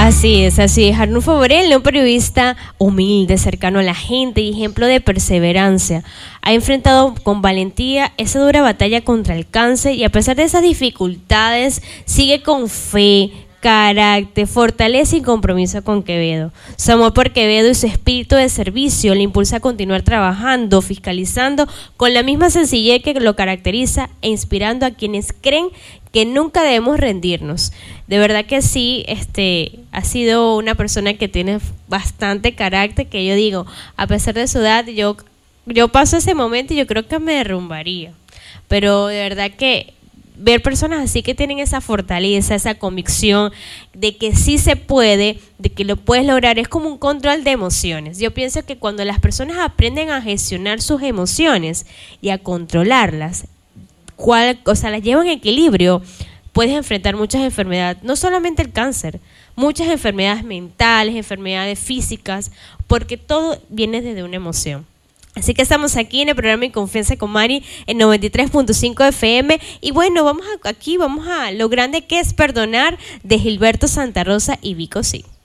Así es. Arnulfo Borel, un periodista humilde, cercano a la gente y ejemplo de perseverancia. Ha enfrentado con valentía esa dura batalla contra el cáncer y a pesar de esas dificultades sigue con fe, carácter, fortaleza y compromiso con Quevedo. Su amor por Quevedo y su espíritu de servicio le impulsa a continuar trabajando, fiscalizando con la misma sencillez que lo caracteriza e inspirando a quienes creen que nunca debemos rendirnos. De verdad que sí, ha sido una persona que tiene bastante carácter, que yo digo, a pesar de su edad, yo paso ese momento y yo creo que me derrumbaría. Pero de verdad que ver personas así que tienen esa fortaleza, esa convicción de que sí se puede, de que lo puedes lograr, es como un control de emociones. Yo pienso que cuando las personas aprenden a gestionar sus emociones y a controlarlas, las llevan en equilibrio, puedes enfrentar muchas enfermedades, no solamente el cáncer, muchas enfermedades mentales, enfermedades físicas, porque todo viene desde una emoción. Así que estamos aquí en el programa En Confianza con Mari en 93.5 FM y bueno, vamos a lo grande que es perdonar de Gilberto Santa Rosa y Vico Sí.